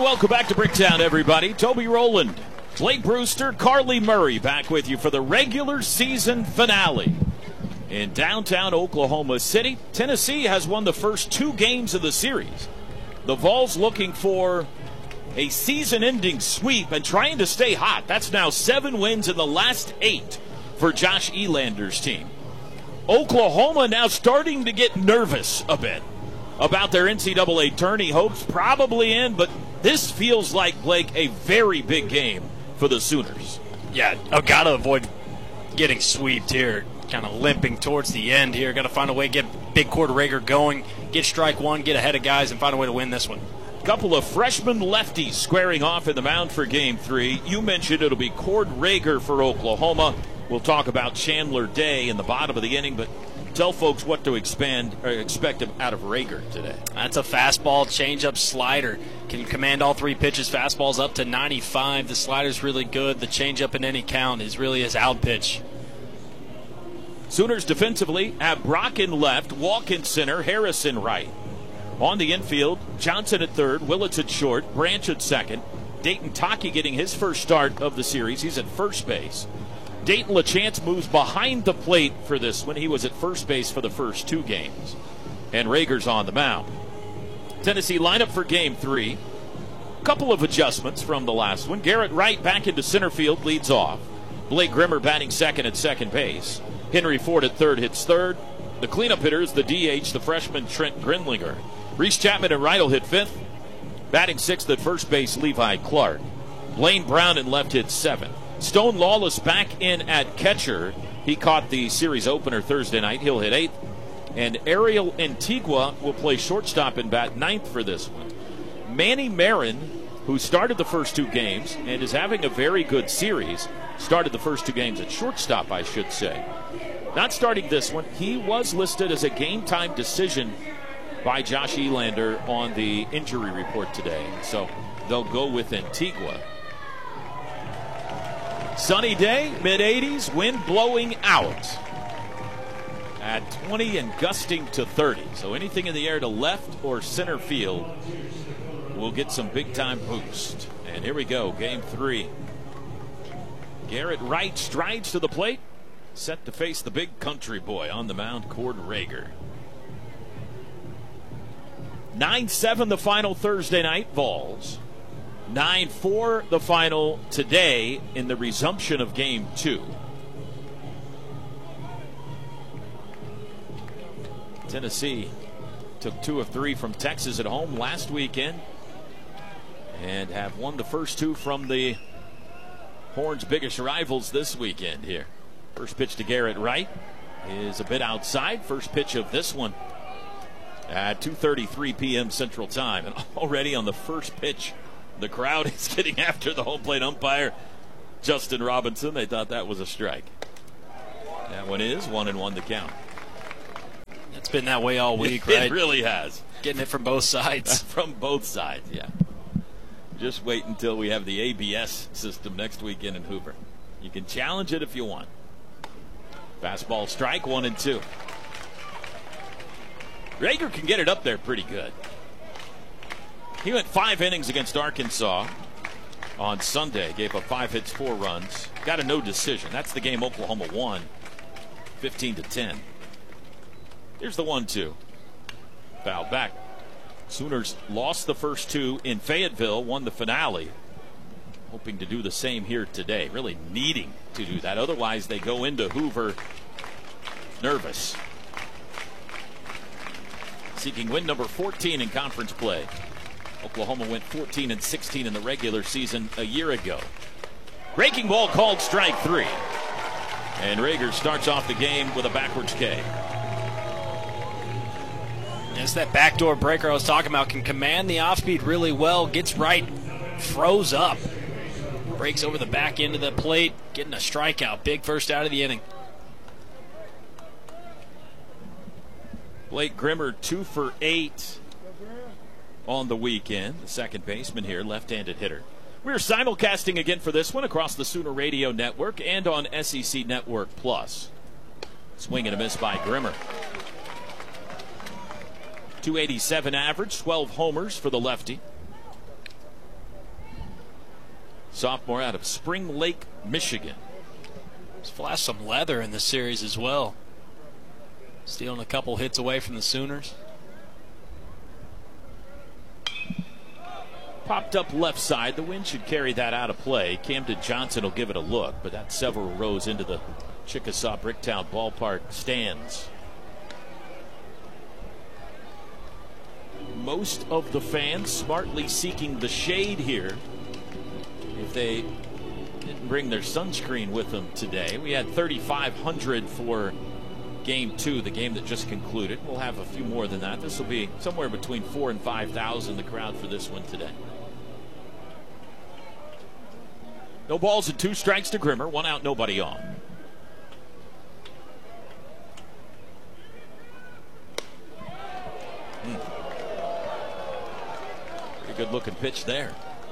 welcome back to Bricktown, everybody. Toby Rowland, Blake Brewster, Carly Murray back with you for the regular season finale. In downtown Oklahoma City, Tennessee has won the first 2 games of the series. The Vols looking for a season-ending sweep and trying to stay hot. That's now 7 wins in the last 8 for Josh Elander's team. Oklahoma now starting to get nervous a bit about their NCAA tourney hopes, probably in, but this feels like, Blake, a very big game for the Sooners. Yeah, I've got to avoid getting sweeped here, kind of limping towards the end here. Got to find a way to get Big Cord Rager going, get strike one, get ahead of guys, and find a way to win this one. Couple of freshman lefties squaring off in the mound for Game 3. You mentioned it'll be Cord Rager for Oklahoma. We'll talk about Chandler Day in the bottom of the inning, but tell folks what to expect out of Rager today. That's a fastball, changeup, slider. Can command all 3 pitches. Fastball's up to 95. The slider's really good. The changeup in any count is really his out pitch. Sooners defensively have Brock in left, Walk in center, Harris in right. On the infield, Johnson at third, Willits at short, Branch at second. Dayton Taki getting his first start of the series. He's at first base. Dayton LaChance moves behind the plate for this one. He was at first base for the first 2 games. And Rager's on the mound. Tennessee lineup for Game 3. Couple of adjustments from the last one. Garrett Wright back into center field, leads off. Blake Grimmer batting second at second base. Henry Ford at third hits third. The cleanup hitter is the DH, the freshman Trent Grinlinger. Reese Chapman at right will hit fifth. Batting sixth at first base, Levi Clark. Blaine Brown in left hits seventh. Stone Lawless back in at catcher. He caught the series opener Thursday night. He'll hit 8th. And Ariel Antigua will play shortstop and bat 9th for this one. Manny Marin, who started the first 2 games and is having a very good series, started the first 2 games at shortstop, I should say. Not starting this one. He was listed as a game-time decision by Josh Elander on the injury report today. So they'll go with Antigua. Sunny day, mid-80s, wind blowing out at 20 and gusting to 30. So anything in the air to left or center field will get some big-time boost. And here we go, Game 3. Garrett Wright strides to the plate, set to face the big country boy on the mound, Cord Rager. 9-7 the final Thursday night, Vols. 9-4 the final today in the resumption of Game 2. Tennessee took 2 of 3 from Texas at home last weekend and have won the first 2 from the Horns' biggest rivals this weekend here. First pitch to Garrett Wright is a bit outside. First pitch of this one at 2:33 p.m. Central Time. And already on the first pitch, the crowd is getting after the home plate umpire, Justin Robinson. They thought that was a strike. That one is 1-1 to count. It's been that way all week, right? It really has. Getting it from both sides. From both sides, yeah. Just wait until we have the ABS system next weekend in Hoover. You can challenge it if you want. Fastball strike, 1-2. Rager can get it up there pretty good. He went 5 innings against Arkansas on Sunday. Gave up 5 hits, 4 runs. Got a no decision. That's the game Oklahoma won, 15-10. Here's the 1-2. Foul back. Sooners lost the first 2 in Fayetteville, won the finale. Hoping to do the same here today. Really needing to do that. Otherwise, they go into Hoover nervous. Seeking win number 14 in conference play. Oklahoma went 14-16 in the regular season a year ago. Breaking ball called strike 3. And Rager starts off the game with a backwards K. It's that backdoor breaker I was talking about. Can command the off-speed really well. Gets right. Froze up. Breaks over the back end of the plate. Getting a strikeout. Big first out of the inning. Blake Grimmer 2 for 8 on the weekend. The second baseman here, left-handed hitter. We're simulcasting again for this one across the Sooner Radio Network and on SEC Network Plus. Swing and a miss by Grimmer. 287 average, 12 homers for the lefty. sophomore out of Spring Lake, Michigan. He's flashed some leather in this series as well. Stealing a couple hits away from the Sooners. Popped up left side. The wind should carry that out of play. Camden Johnson will give it a look, but that's several rows into the Chickasaw Bricktown Ballpark stands. Most of the fans smartly seeking the shade here. If they didn't bring their sunscreen with them today. We had 3,500 for Game 2, the game that just concluded. We'll have a few more than that. This will be somewhere between 4,000 and 5,000, the crowd for this one today. No balls and 2 strikes to Grimmer. 1 out, nobody on. Pretty good looking pitch there.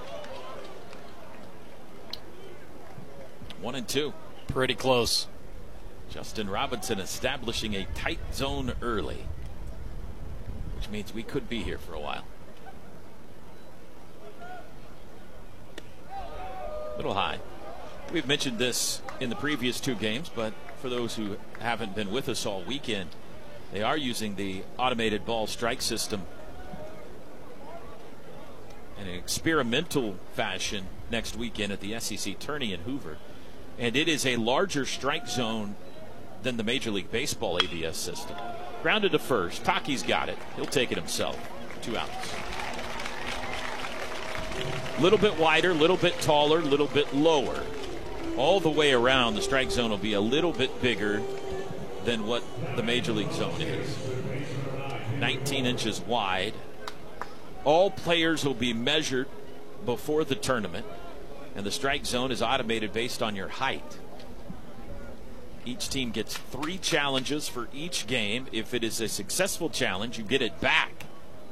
1 and 2. Pretty close. Justin Robinson establishing a tight zone early, which means we could be here for a while. Little high. We've mentioned this in the previous 2 games, but for those who haven't been with us all weekend, they are using the automated ball strike system in an experimental fashion next weekend at the SEC Tourney in Hoover. And it is a larger strike zone than the Major League Baseball ABS system. Grounded to first. Taki's got it. He'll take it himself. 2 outs. Little bit wider, little bit taller, little bit lower. All the way around, the strike zone will be a little bit bigger than what the Major League zone is. 19 inches wide. All players will be measured before the tournament, and the strike zone is automated based on your height. Each team gets 3 challenges for each game. If it is a successful challenge, you get it back.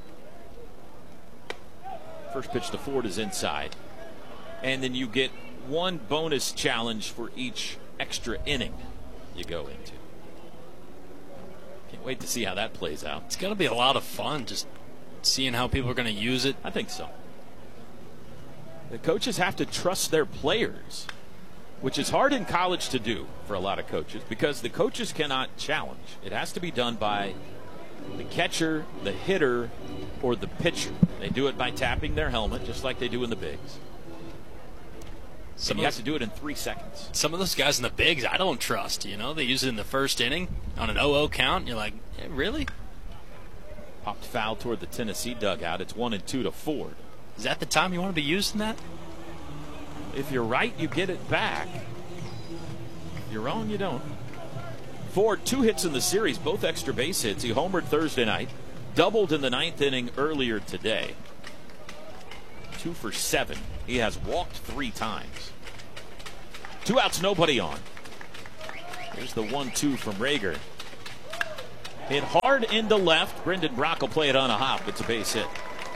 First pitch to Ford is inside. And then you get 1 bonus challenge for each extra inning you go into. Can't wait to see how that plays out. It's going to be a lot of fun just seeing how people are going to use it. I think so. The coaches have to trust their players, which is hard in college to do for a lot of coaches because the coaches cannot challenge. It has to be done by the catcher, the hitter, or the pitcher. They do it by tapping their helmet, just like they do in the bigs. And you have to do it in 3 seconds. Some of those guys in the bigs, I don't trust. You know, they use it in the first inning on an 0-0 count. And you're like, really? Popped foul toward the Tennessee dugout. It's 1 and 2 to Ford. Is that the time you want to be using that? If you're right, you get it back. If you're wrong, you don't. Ford, 2 hits in the series, both extra base hits. He homered Thursday night, doubled in the 9th inning earlier today. 2 for 7. He has walked 3 times. 2 outs, nobody on. Here's the 1-2 from Rager. Hit hard into left. Brendan Brock will play it on a hop. It's a base hit.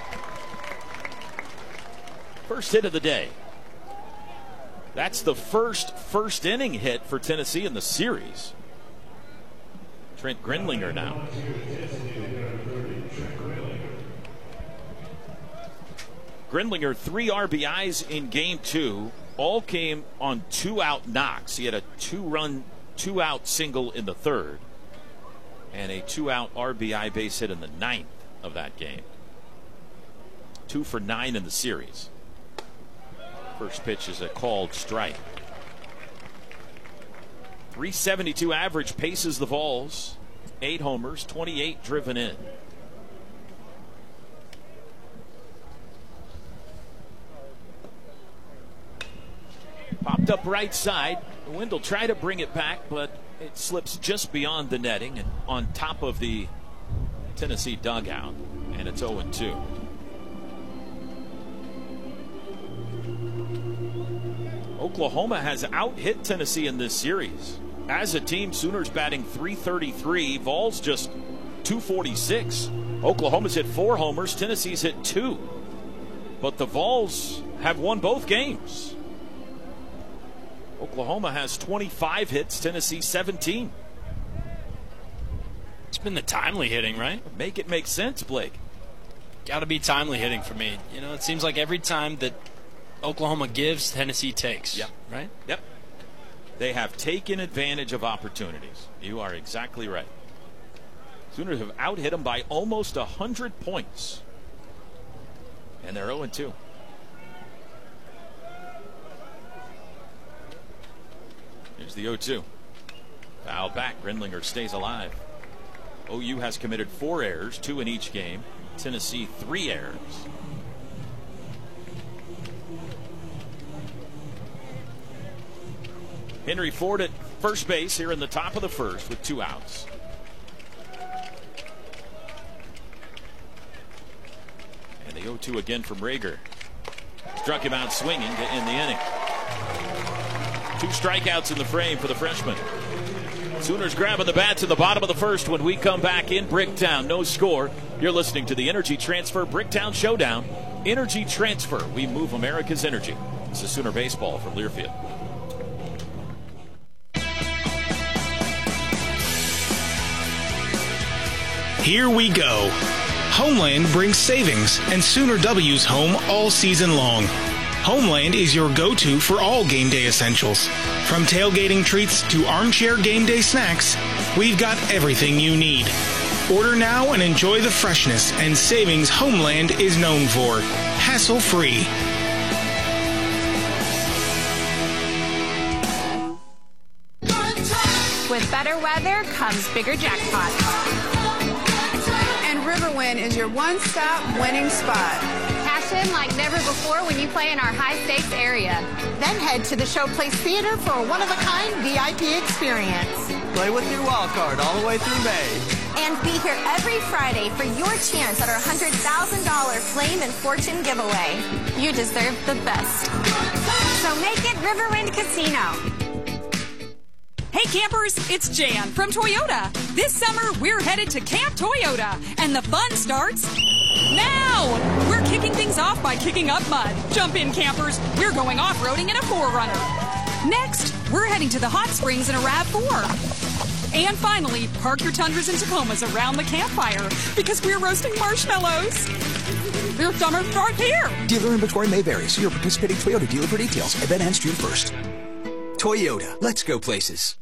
First hit of the day. That's the first inning hit for Tennessee in the series. Trent Grinlinger now. Grinlinger, 3 RBIs in Game 2. All came on 2-out knocks. He had a 2-out single in the 3rd and a 2-out RBI base hit in the 9th of that game. 2 for 9 in the series. First pitch is a called strike. 372 average paces the Vols. 8 homers, 28 driven in. Popped up right side. The wind will try to bring it back, but it slips just beyond the netting and on top of the Tennessee dugout. And it's 0-2. Oklahoma has out-hit Tennessee in this series. As a team, Sooners batting .333, Vols just .246. Oklahoma's hit 4 homers, Tennessee's hit 2. But the Vols have won both games. Oklahoma has 25 hits, Tennessee 17. It's been the timely hitting, right? Make it make sense, Blake. Got to be timely hitting for me. You know, it seems like every time that Oklahoma gives, Tennessee takes. Yep. Right? Yep. They have taken advantage of opportunities. You are exactly right. Sooners have out-hit them by almost 100 points. And they're 0-2. Here's the 0-2. Foul back. Grindlinger stays alive. OU has committed 4 errors, 2 in each game. Tennessee 3 errors. Henry Ford at first base here in the top of the first with 2 outs. And the 0-2 again from Rager. Struck him out swinging to end the inning. 2 strikeouts in the frame for the freshman. Sooners grabbing the bats in the bottom of the first when we come back in Bricktown. No score. You're listening to the Energy Transfer Bricktown Showdown. Energy Transfer. We move America's energy. This is Sooner Baseball from Learfield. Here we go. Homeland brings savings and Sooner W's home all season long. Homeland is your go-to for all game day essentials. From tailgating treats to armchair game day snacks, we've got everything you need. Order now and enjoy the freshness and savings Homeland is known for. Hassle-free. With better weather comes bigger jackpots. And Riverwind is your one-stop winning spot. Cash in like never before when you play in our high-stakes area. Then head to the Showplace Theater for a one-of-a-kind VIP experience. Play with your wild card all the way through May. And be here every Friday for your chance at our $100,000 Flame and Fortune giveaway. You deserve the best. So make it Riverwind Casino. Hey campers, it's Jan from Toyota. This summer, we're headed to Camp Toyota, and the fun starts now. We're kicking things off by kicking up mud. Jump in, campers. We're going off-roading in a 4Runner. Next, we're heading to the hot springs in a RAV4. And finally, park your Tundras and Tacomas around the campfire because we're roasting marshmallows. Your summer starts here. Dealer inventory may vary. See your participating Toyota dealer for details. Event ends June 1st. Toyota. Let's go places.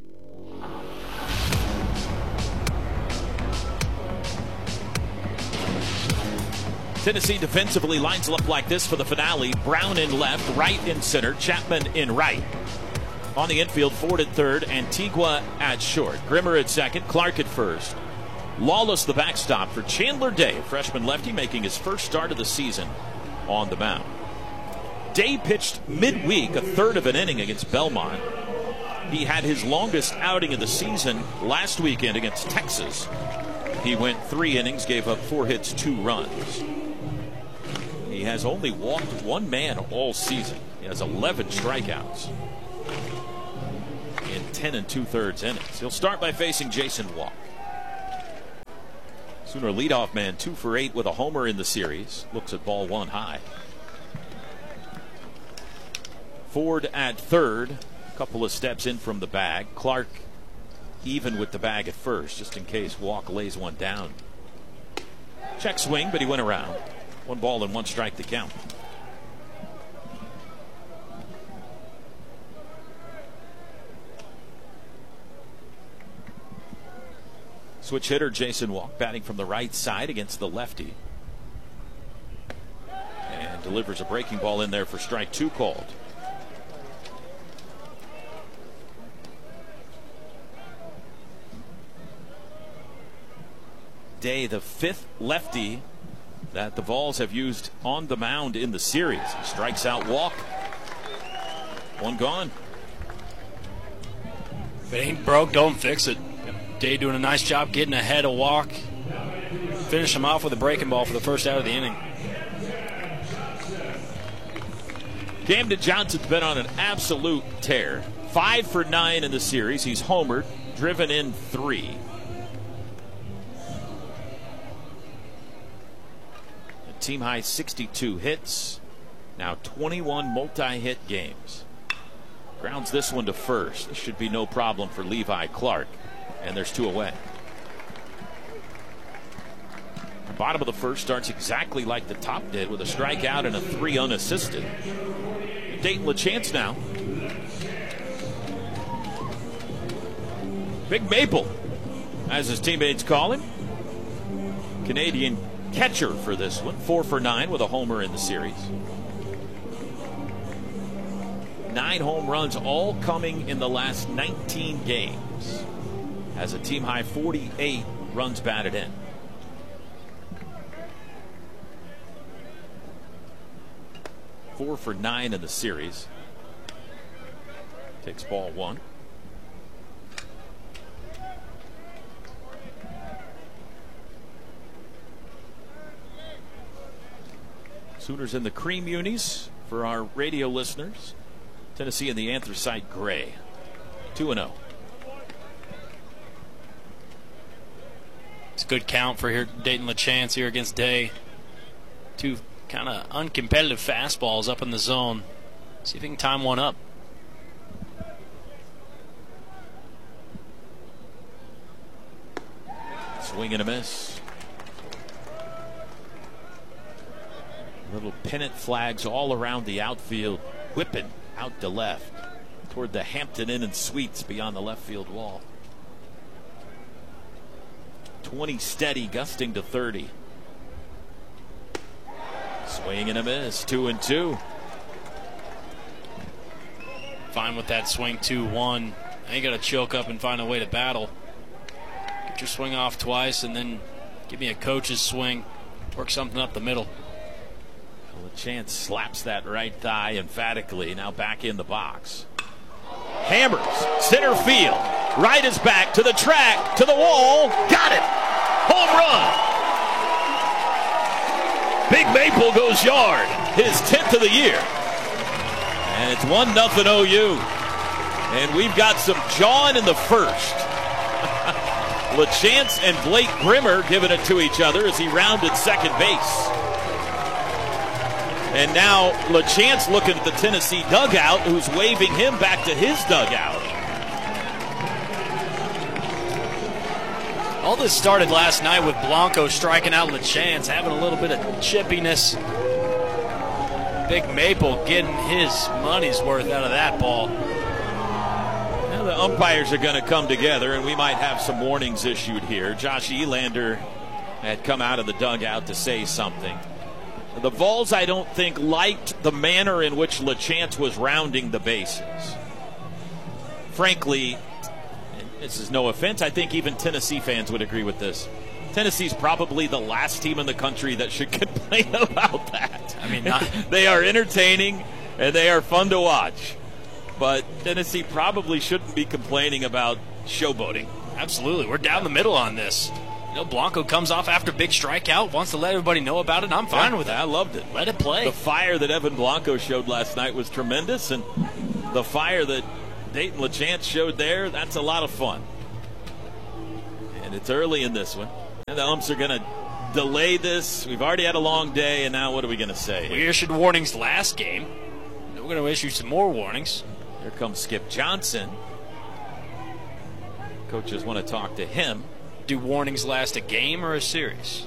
Tennessee defensively lines up like this for the finale. Brown in left, Wright in center, Chapman in right. On the infield, Ford at third, Antigua at short. Grimmer at second, Clark at first. Lawless the backstop for Chandler Day, freshman lefty making his first start of the season on the mound. Day pitched midweek, a third of an inning against Belmont. He had his longest outing of the season last weekend against Texas. He went 3 innings, gave up 4 hits, 2 runs. He has only walked 1 man all season. He has 11 strikeouts in 10 2/3 innings. He'll start by facing Jason Walk. Sooner leadoff man, 2 for 8 with a homer in the series. Looks at ball 1 high. Ford at third, a couple of steps in from the bag. Clark even with the bag at first, just in case Walk lays one down. Check swing, but he went around. 1 ball and 1 strike to count. Switch hitter Jason Walk batting from the right side against the lefty. And delivers a breaking ball in there for strike 2 called. Day, the 5th lefty that the Vols have used on the mound in the series. He strikes out Walk. 1 gone. If it ain't broke, don't fix it. Day doing a nice job getting ahead of Walk. Finish him off with a breaking ball for the first out of the inning. Camden Johnson's been on an absolute tear. 5 for 9 in the series. He's homered, driven in 3. Team high 62 hits. Now 21 multi-hit games. Grounds this one to first. This should be no problem for Levi Clark. And there's 2 away. Bottom of the first starts exactly like the top did, with a strikeout and a 3 unassisted. Dayton LaChance now. Big Maple, as his teammates call him. Canadian catcher for this one. 4 for 9 with a homer in the series. 9 home runs, all coming in the last 19 games. Has a team high 48 runs batted in. Four for 9 in the series. Takes ball 1. Sooners in the cream unis for our radio listeners. Tennessee in the anthracite gray. 2-0. It's a good count for here, Dayton LaChance here against Day. 2 kind of uncompetitive fastballs up in the zone. See if he can time one up. Swing and a miss. Little pennant flags all around the outfield, whipping out to left toward the Hampton Inn and Suites beyond the left field wall. 20 steady, gusting to 30. Swing and a miss. 2-2. Fine with that swing. 2-1. Now you got to choke up and find a way to battle. Get your swing off twice and then give me a coach's swing. Work something up the middle. LaChance slaps that right thigh emphatically. Now back in the box. Hammers center field. Right is back to the track, to the wall. Got it. Home run. Big Maple goes yard. His 10th of the year. And it's 1-0 OU. And we've got some jawing in the first. LaChance and Blake Grimmer giving it to each other as he rounded second base. And now LaChance looking at the Tennessee dugout, who's waving him back to his dugout. All this started last night with Blanco striking out LaChance, having a little bit of chippiness. Big Maple getting his money's worth out of that ball. Now the umpires are going to come together, and we might have some warnings issued here. Josh Elander had come out of the dugout to say something. The Vols, I don't think, liked the manner in which LaChance was rounding the bases. Frankly, and this is no offense, I think even Tennessee fans would agree with this. Tennessee's probably the last team in the country that should complain about that. I mean, they are entertaining and they are fun to watch. But Tennessee probably shouldn't be complaining about showboating. Absolutely. We're down the middle on this. You know, Blanco comes off after big strikeout, wants to let everybody know about it. I'm fine with it. I loved it. Let it play. The fire that Evan Blanco showed last night was tremendous, and the fire that Dayton LaChance showed there, that's a lot of fun. And it's early in this one. And the umps are going to delay this. We've already had a long day, and now what are we going to say? We issued warnings last game. We're going to issue some more warnings. Here comes Skip Johnson. Coaches want to talk to him. Do warnings last a game or a series?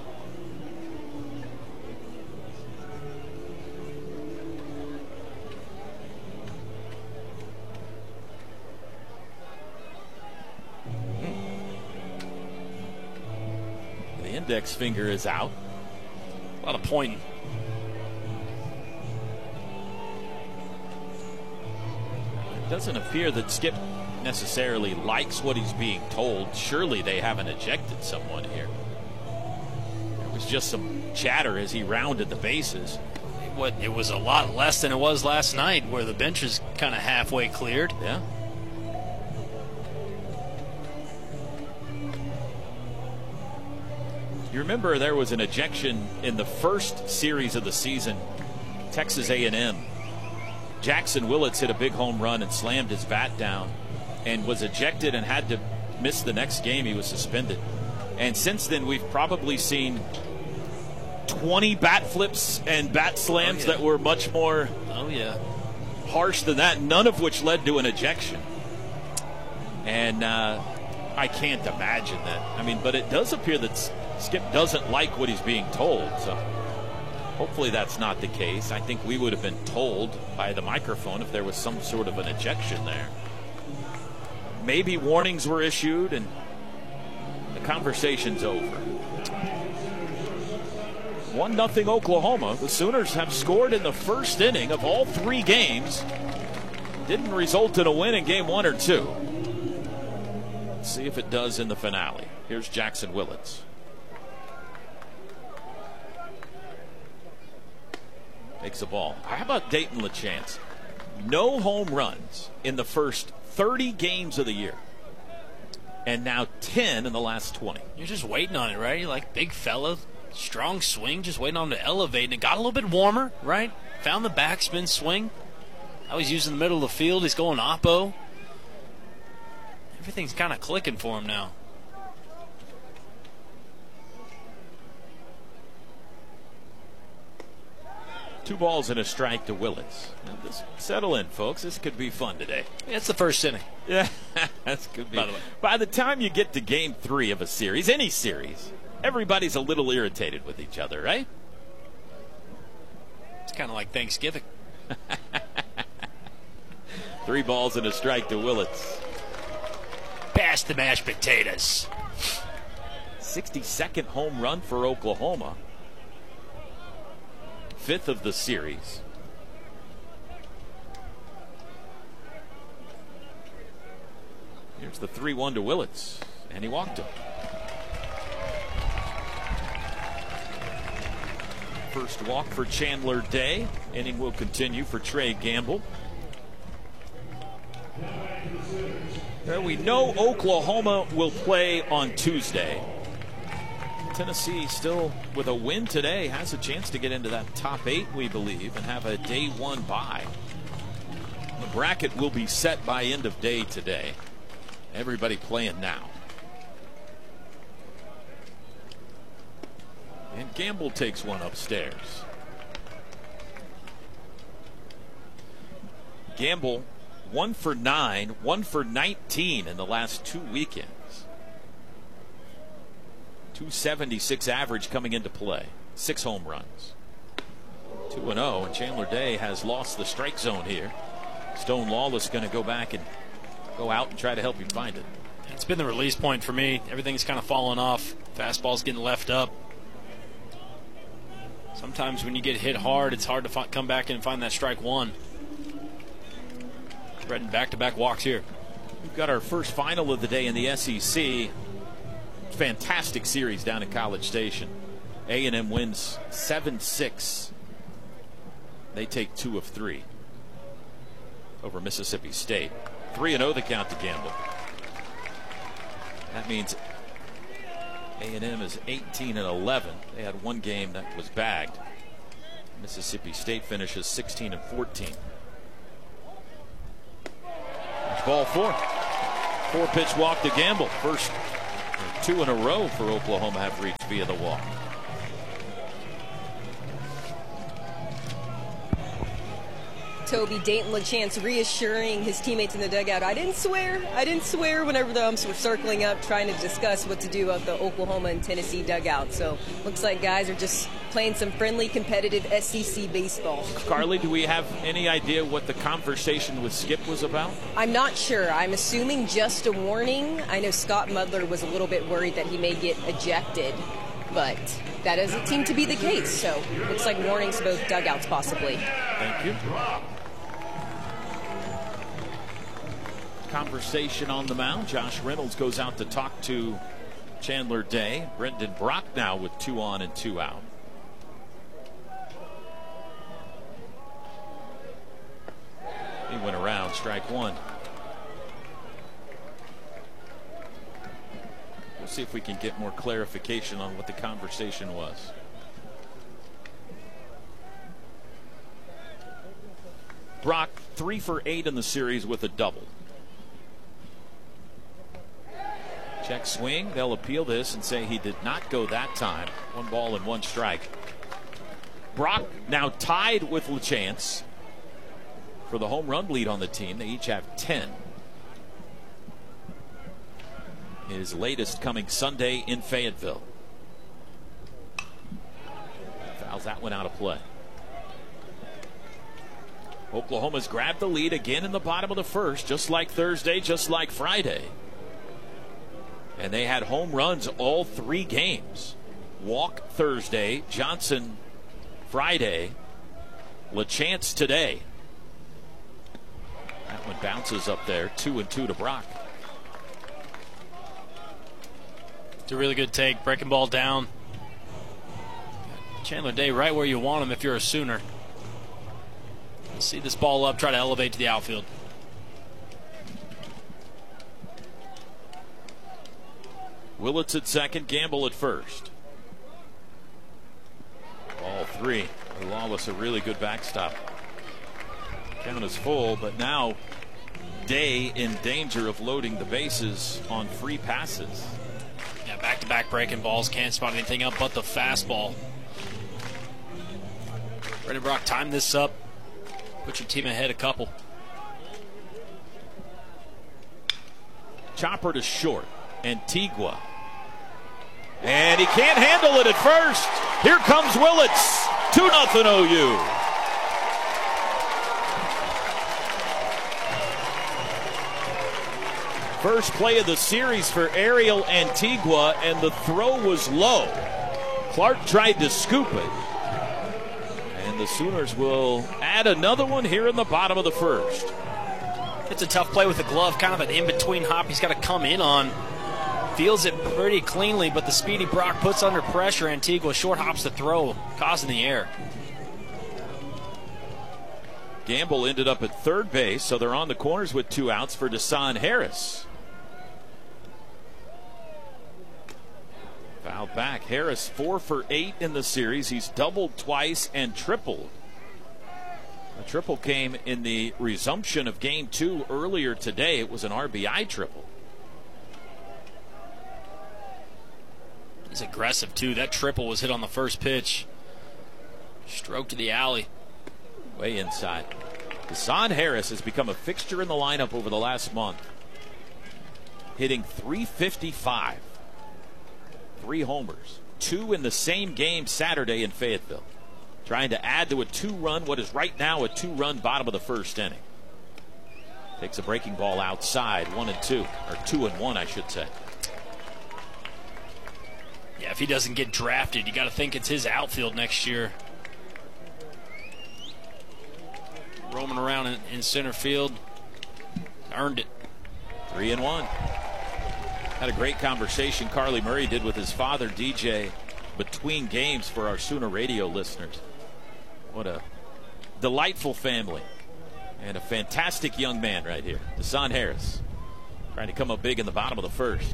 The index finger is out. A lot of pointing. It doesn't appear that Skip necessarily likes what he's being told. Surely they haven't ejected someone here. There was just some chatter as he rounded the bases. It was a lot less than it was last night, where the bench is kind of halfway cleared. Yeah. You remember there was an ejection in the first series of the season, Texas A&M. Jackson Willits hit a big home run and slammed his bat down and was ejected and had to miss the next game. He was suspended. And since then, we've probably seen 20 bat flips and bat slams that were much more harsh than that, none of which led to an ejection. And I can't imagine that. I mean, but it does appear that Skip doesn't like what he's being told. So hopefully that's not the case. I think we would have been told by the microphone if there was some sort of an ejection there. Maybe warnings were issued and the conversation's over. 1-0 Oklahoma. The Sooners have scored in the first inning of all 3 games. Didn't result in a win in game 1 or 2. Let's see if it does in the finale. Here's Jackson Willits. Takes the ball. How about Dayton LaChance? No home runs in the first 30 games of the year. And now 10 in the last 20. You're just waiting on it, right? You're like, big fella, strong swing, just waiting on him to elevate. And it got a little bit warmer, right? Found the backspin swing. Now he's using the middle of the field. He's going oppo. Everything's kind of clicking for him now. Two balls and a strike to Willits. Now just settle in, folks. This could be fun today. Yeah, it's the first inning. Yeah, that's could be. By the way, by the time you get to game 3 of a series, any series, everybody's a little irritated with each other, right? It's kind of like Thanksgiving. 3 balls and a strike to Willits. Pass the mashed potatoes. 62nd home run for Oklahoma. 5th of the series. Here's the 3-1 to Willits, and he walked him. First walk for Chandler Day. Inning will continue for Trey Gamble. Well, we know Oklahoma will play on Tuesday. Tennessee still with a win today has a chance to get into that top 8, we believe, and have a day 1 bye. The bracket will be set by end of day today. Everybody playing now. And Gamble takes one upstairs. Gamble 1 for 9, 1 for 19 in the last 2 weekends. 276 average coming into play. 6 home runs. 2-0, and Chandler Day has lost the strike zone here. Stone Lawless going to go back and go out and try to help him find it. It's been the release point for me. Everything's kind of falling off. Fastball's getting left up. Sometimes when you get hit hard, it's hard to come back in and find that strike 1. Threading back-to-back walks here. We've got our first final of the day in the SEC. Fantastic series down at College Station. A&M wins 7-6. They take 2 of 3 over Mississippi State. 3-0 the count to Gamble. That means A&M is 18-11. They had 1 game that was bagged. Mississippi State finishes 16-14. Ball 4. 4-pitch walk to Gamble. First 2 in a row for Oklahoma have reached via the walk. Toby, Dayton LaChance reassuring his teammates in the dugout. I didn't swear whenever the umps were circling up trying to discuss what to do of the Oklahoma and Tennessee dugout. So looks like guys are just playing some friendly, competitive SEC baseball. Carly, do we have any idea what the conversation with Skip was about? I'm not sure. I'm assuming just a warning. I know Scott Mudler was a little bit worried that he may get ejected, but that doesn't seem to be the case. So looks like warnings to both dugouts possibly. Thank you. Conversation on the mound. Josh Reynolds goes out to talk to Chandler Day. Brendan Brock now with 2 on and 2 out. He went around, strike 1. We'll see if we can get more clarification on what the conversation was. Brock 3 for 8 in the series with a double. Check swing. They'll appeal this and say he did not go that time. 1 ball and 1 strike. Brock now tied with LaChance for the home run lead on the team. They each have 10. His latest coming Sunday in Fayetteville. Fouls that one out of play. Oklahoma's grabbed the lead again in the bottom of the first, just like Thursday, just like Friday. And they had home runs all 3 games. Walk Thursday, Johnson Friday, LaChance today. That one bounces up there, 2-2 to Brock. It's a really good take, breaking ball down. Chandler Day right where you want him if you're a Sooner. See this ball up, try to elevate to the outfield. Willits at second, Gamble at first. Ball 3. Lawless a really good backstop. Count is full, but now Day in danger of loading the bases on free passes. Yeah, back-to-back breaking balls. Can't spot anything up but the fastball. Brendan Brock, time this up. Put your team ahead a couple. Chopper to short. Antigua. And he can't handle it at first. Here comes Willits. 2-0 OU. First play of the series for Ariel Antigua, and the throw was low. Clark tried to scoop it. And the Sooners will add another one here in the bottom of the first. It's a tough play with the glove, kind of an in-between hop he's got to come in on. Feels it pretty cleanly, but the speedy Brock puts under pressure. Antigua short hops the throw, causing the error. Gamble ended up at third base, so they're on the corners with 2 outs for Desan Harris. Fouled back. Harris 4 for 8 in the series. He's doubled twice and tripled. The triple came in the resumption of game 2 earlier today. It was an RBI triple. He's aggressive too. That triple was hit on the first pitch. Stroke to the alley. Way inside. Desan Harris has become a fixture in the lineup over the last month. Hitting .355. 3 homers. 2 in the same game Saturday in Fayetteville. Trying to add to a 2-run, what is right now a 2-run bottom of the first inning. Takes a breaking ball outside, 1-2, or 2-1, I should say. Yeah, if he doesn't get drafted, you got to think it's his outfield next year. Roaming around in center field. Earned it. 3-1. Had a great conversation Carly Murray did with his father, DJ, between games for our Sooner radio listeners. What a delightful family. And a fantastic young man right here. Desan Harris. Trying to come up big in the bottom of the first.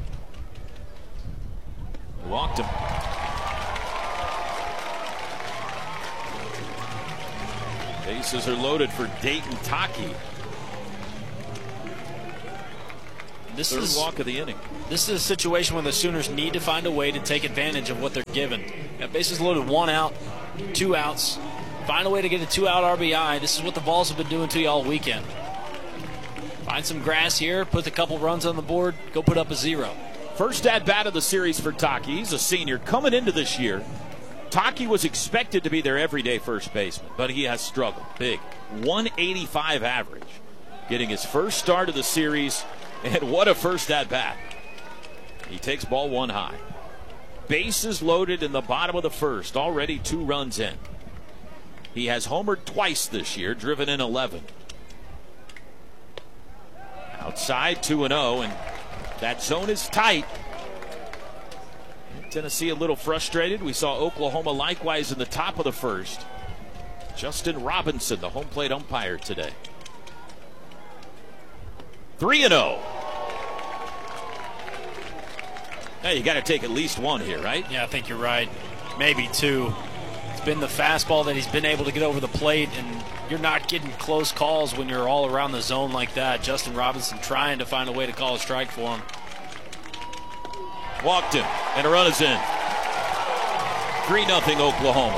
He walked him. Bases are loaded for Dayton Taki. Third walk of the inning. This is a situation where the Sooners need to find a way to take advantage of what they're given. Got bases loaded, 1 out, 2 outs. Find a way to get a 2-out RBI. This is what the Vols have been doing to you all weekend. Find some grass here, put a couple runs on the board, go put up a 0. First at-bat of the series for Taki. He's a senior coming into this year. Taki was expected to be their everyday first baseman, but he has struggled big. 185 average. Getting his first start of the series, and what a first at-bat. He takes ball 1 high. Bases loaded in the bottom of the first, already 2 runs in. He has homered twice this year, driven in 11. Outside, 2-0, and that zone is tight. Tennessee a little frustrated. We saw Oklahoma likewise in the top of the first. Justin Robinson, the home plate umpire today. 3-0. Hey, you got to take at least 1 here, right? Yeah, I think you're right. Maybe 2. It's been the fastball that he's been able to get over the plate, and you're not getting close calls when you're all around the zone like that. Justin Robinson trying to find a way to call a strike for him. Walked him, and a run is in. 3-0 Oklahoma.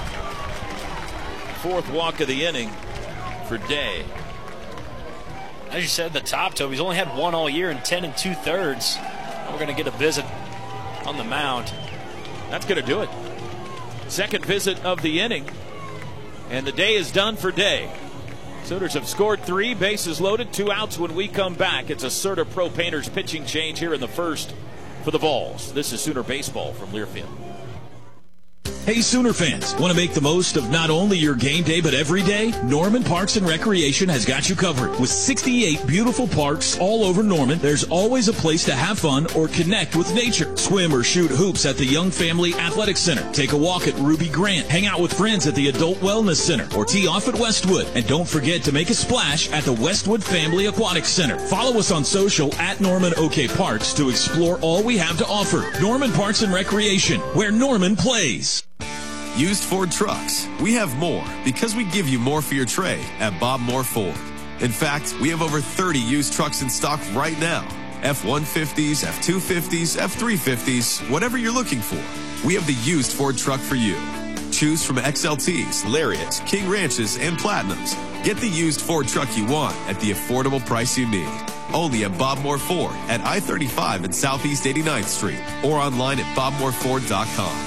4th walk of the inning for Day. As you said at the top, Toby, he's only had one all year in 10 2/3. We're going to get a visit on the mound. That's going to do it. Second visit of the inning. And the day is done for Day. Sooners have scored 3, bases loaded, 2 outs when we come back. It's a Serta Pro Painters pitching change here in the first for the Vols. This is Sooner Baseball from Learfield. Hey Sooner fans, want to make the most of not only your game day but every day? Norman Parks and Recreation has got you covered. With 68 beautiful parks all over Norman, there's always a place to have fun or connect with nature. Swim or shoot hoops at the Young Family Athletic Center. Take a walk at Ruby Grant. Hang out with friends at the Adult Wellness Center or tee off at Westwood. And don't forget to make a splash at the Westwood Family Aquatic Center. Follow us on social at Norman OK Parks to explore all we have to offer. Norman Parks and Recreation, where Norman plays. Used Ford trucks. We have more because we give you more for your trade at Bob Moore Ford. In fact, we have over 30 used trucks in stock right now. F-150s, F-250s, F-350s, whatever you're looking for. We have the used Ford truck for you. Choose from XLTs, Lariats, King Ranches, and Platinums. Get the used Ford truck you want at the affordable price you need. Only at Bob Moore Ford at I-35 and Southeast 89th Street or online at bobmooreford.com.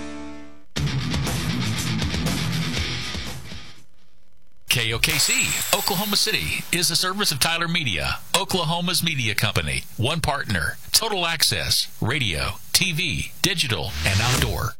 KOKC, Oklahoma City, is a service of Tyler Media, Oklahoma's media company. One partner, total access, radio, TV, digital, and outdoor.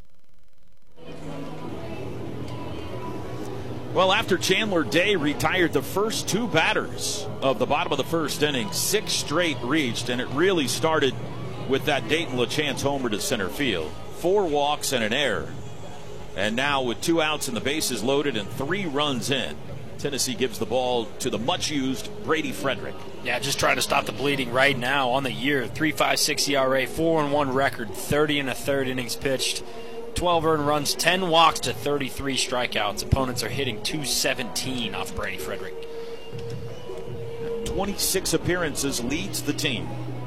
Well, after Chandler Day retired the first 2 batters of the bottom of the first inning, 6 straight reached, and it really started with that Dayton LaChance homer to center field. 4 walks and an error. And now with 2 outs and the bases loaded and 3 runs in, Tennessee gives the ball to the much-used Brady Frederick. Yeah, just trying to stop the bleeding right now on the year. 3.56 ERA, 4-1 record, 30 1/3 innings pitched, 12 earned runs, 10 walks to 33 strikeouts. Opponents are hitting .217 off Brady Frederick. 26 appearances, leads the team.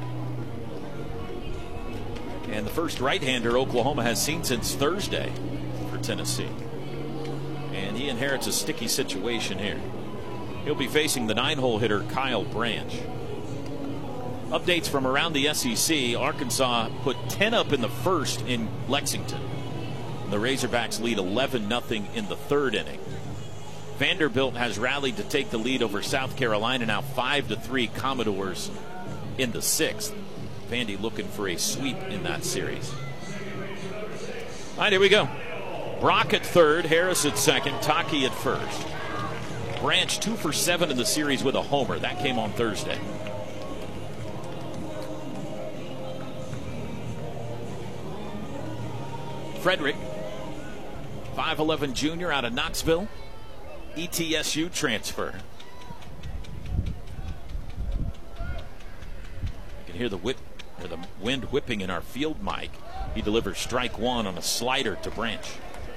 And the first right-hander Oklahoma has seen since Thursday for Tennessee. And he inherits a sticky situation here. He'll be facing the 9-hole hitter Kyle Branch. Updates from around the SEC. Arkansas put 10 up in the first in Lexington. The Razorbacks lead 11-0 in the 3rd inning. Vanderbilt has rallied to take the lead over South Carolina, now 5-3 Commodores in the 6th. Vandy looking for a sweep in that series. All right, here we go. Brock at 3rd, Harris at 2nd, Taki at 1st. Branch 2 for 7 in the series with a homer. That came on Thursday. Frederick, 5'11" junior out of Knoxville, ETSU transfer. You can hear the wind whipping in our field mic. He delivers strike 1 on a slider to Branch.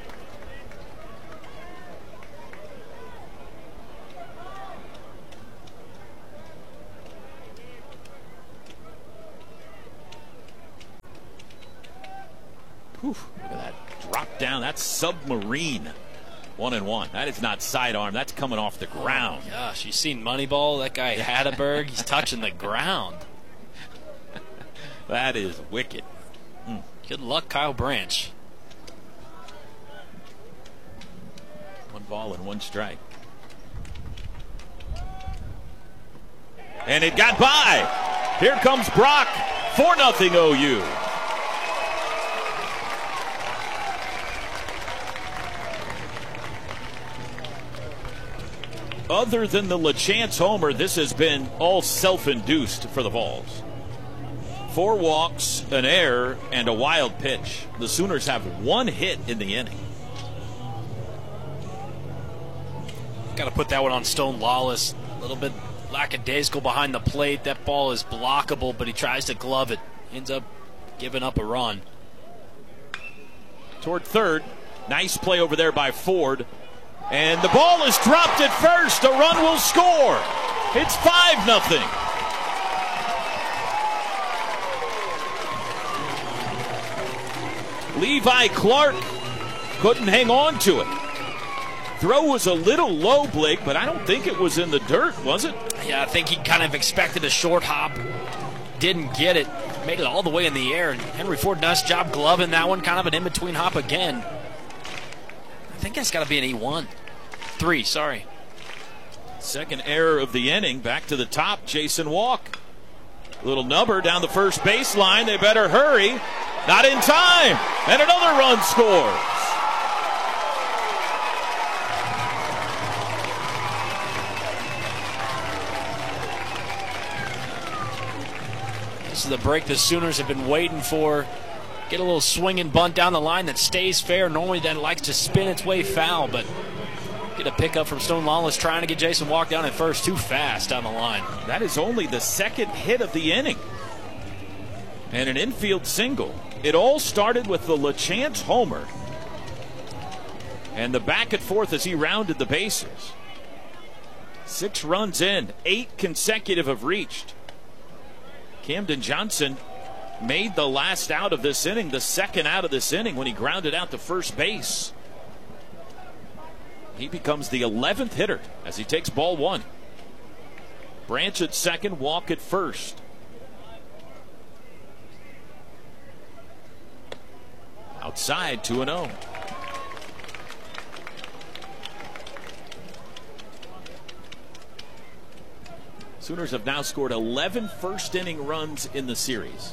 Whew, look at that drop down. That's submarine. 1-1. That is not sidearm. That's coming off the ground. Oh, gosh, you seen Moneyball? That guy Hatteberg, he's touching the ground. That is wicked. Good luck, Kyle Branch. 1 ball and 1 strike. And it got by. Here comes Brock. 4-0 OU. Other than the LaChance homer, this has been all self-induced for the Vols. 4 walks, an error, and a wild pitch. The Sooners have 1 hit in the inning. Got to put that one on Stone Lawless. A little bit lackadaisical behind the plate. That ball is blockable, but he tries to glove it. Ends up giving up a run. Toward 3rd. Nice play over there by Ford. And the ball is dropped at first. A run will score. It's 5-0. Levi Clark couldn't hang on to it. Throw was a little low, Blake, but I don't think it was in the dirt, was it? Yeah, I think he kind of expected a short hop. Didn't get it. Made it all the way in the air. And Henry Ford, nice job gloving that one. Kind of an in-between hop again. I think that's got to be an E1. 3, sorry. Second error of the inning. Back to the top, Jason Walk. Little number down the first baseline. They better hurry. Not in time. And another run scores. This is the break the Sooners have been waiting for. Get a little swinging bunt down the line that stays fair. Normally that likes to spin its way foul, but get a pickup from Stone Lawless trying to get Jason Walk down at first. Too fast down the line. That is only the second hit of the inning. And an infield single. It all started with the LaChance homer. And the back and forth as he rounded the bases. 6 runs in, 8 consecutive have reached. Camden Johnson made the last out of this inning, the second out of this inning when he grounded out to first base. He becomes the 11th hitter as he takes ball 1. Branch at second, Walk at first. Outside, 2-0. Sooners have now scored 11 first-inning runs in the series.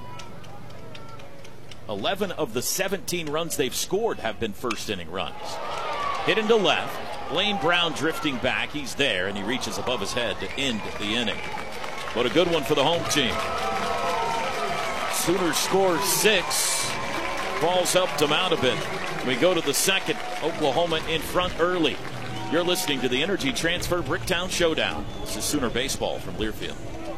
11 of the 17 runs they've scored have been first-inning runs. Hit into left. Blaine Brown drifting back. He's there, and he reaches above his head to end the inning. What a good one for the home team. Sooners score 6. Balls helped them out a bit. We go to the second. Oklahoma in front early. You're listening to the Energy Transfer Bricktown Showdown. This is Sooner Baseball from Learfield.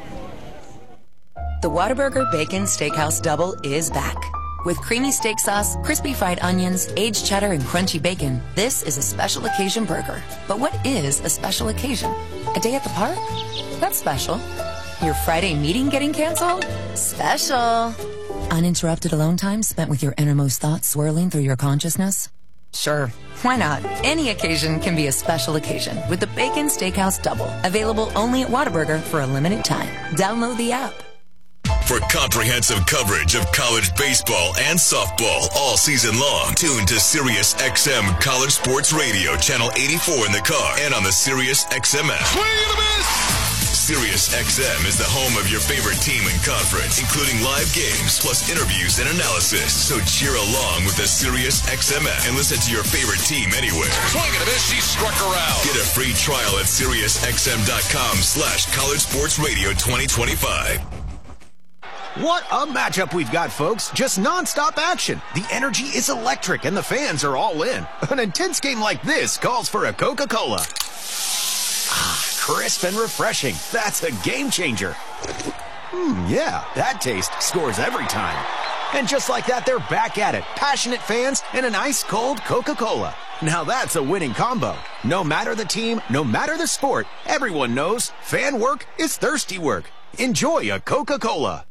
The Whataburger Bacon Steakhouse Double is back. With creamy steak sauce, crispy fried onions, aged cheddar, and crunchy bacon, this is a special occasion burger. But what is a special occasion? A day at the park? That's special. Your Friday meeting getting canceled? Special. Uninterrupted alone time spent with your innermost thoughts swirling through your consciousness? Sure, why not? Any occasion can be a special occasion with the Bacon Steakhouse Double. Available only at Whataburger for a limited time. Download the app. For comprehensive coverage of college baseball and softball all season long, tune to Sirius XM College Sports Radio, Channel 84 in the car and on the Sirius XM app. Swing and a miss! Sirius XM is the home of your favorite team and conference, including live games, plus interviews and analysis. So cheer along with the Sirius XM app and listen to your favorite team anywhere. Swing and a miss, she struck her out. Get a free trial at SiriusXM.com/College Sports Radio 2025. What a matchup we've got, folks. Just nonstop action. The energy is electric and the fans are all in. An intense game like this calls for a Coca-Cola. Crisp and refreshing. That's a game changer. Yeah, that taste scores every time. And just like that, they're back at it. Passionate fans and an ice-cold Coca-Cola. Now that's a winning combo. No matter the team, no matter the sport, everyone knows fan work is thirsty work. Enjoy a Coca-Cola.